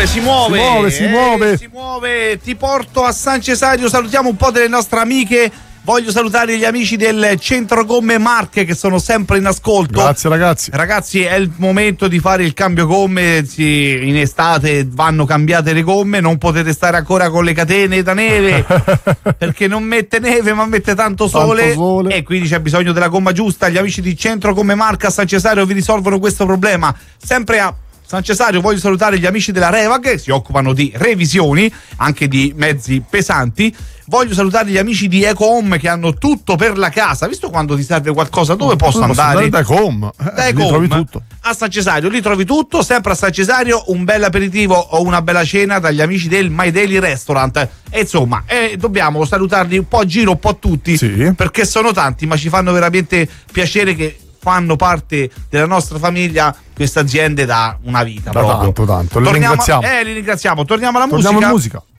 Si muove. Ti porto a San Cesario, salutiamo un po' delle nostre amiche. Voglio salutare gli amici del Centro Gomme Marche che sono sempre in ascolto. Grazie ragazzi. Ragazzi, è il momento di fare il cambio gomme. In estate vanno cambiate le gomme, non potete stare ancora con le catene da neve perché non mette neve ma mette tanto sole. E quindi c'è bisogno della gomma giusta. Gli amici di Centro Gomme Marche a San Cesario vi risolvono questo problema. Sempre a San Cesario voglio salutare gli amici della Reva che si occupano di revisioni anche di mezzi pesanti. Voglio salutare gli amici di Eco Home che hanno tutto per la casa. Visto quando ti serve qualcosa, dove posso andare? Da Eco Home. Da Eco Home. Trovi tutto. A San Cesario, lì trovi tutto. Sempre a San Cesario, un bel aperitivo o una bella cena dagli amici del My Daily Restaurant. E insomma, dobbiamo salutarli un po' a giro, un po' tutti, sì, perché sono tanti, ma ci fanno veramente piacere che fanno parte della nostra famiglia queste aziende da una vita. Da proprio. tanto. Li ringraziamo. Li ringraziamo. Torniamo alla musica. Torniamo alla musica.